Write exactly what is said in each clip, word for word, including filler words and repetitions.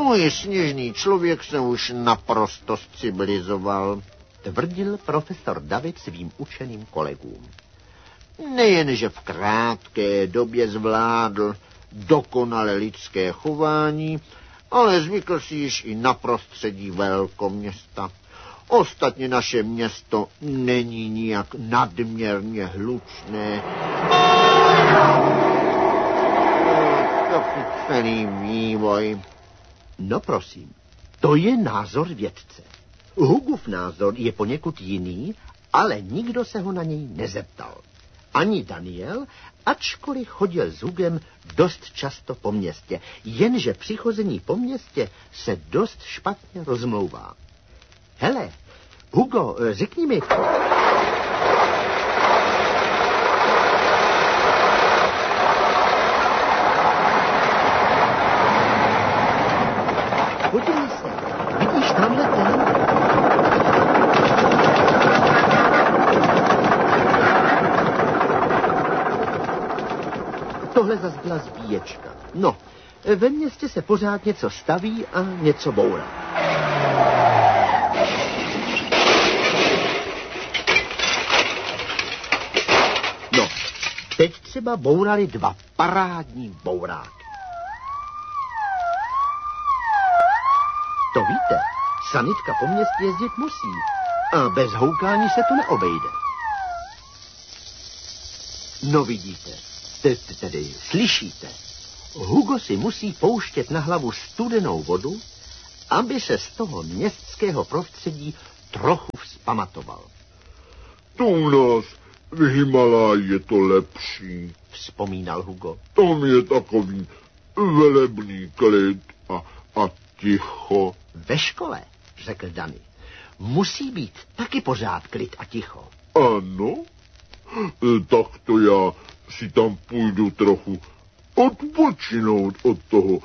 Můj sněžný člověk se už naprosto civilizoval, tvrdil profesor David svým učeným kolegům. Nejenže v krátké době zvládl dokonale lidské chování, ale zvykl si již i na prostředí velkoměsta. Ostatně naše město není nijak nadměrně hlučné. Takový celý vývoj. No prosím, to je názor vědce. Hugův názor je poněkud jiný, ale nikdo se ho na něj nezeptal. Ani Daniel, ačkoliv chodil s Hugem dost často po městě, jenže při chození po městě se dost špatně rozmlouvá. Hele, Hugo, řekni mi... Podívej se, vidíš tamhle ten? Tohle zas byla zbíječka. No, ve městě se pořád něco staví a něco bourá. No, teď třeba bourali dva parádní bouráky. To víte, sanitka po městě jezdit musí a bez houkání se to neobejde. No vidíte, te- tedy slyšíte, Hugo si musí pouštět na hlavu studenou vodu, aby se z toho městského prostředí trochu vzpamatoval. To u nás v Himaláji je to lepší, vzpomínal Hugo. Tam je takový velebný klid a, a ticho. Ve škole, řekl Dani, musí být taky pořád klid a ticho. Ano, tak to já si tam půjdu trochu odpočinout od toho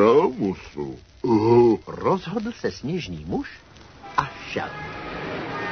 rámusu. Rozhodl se sněžný muž a šel.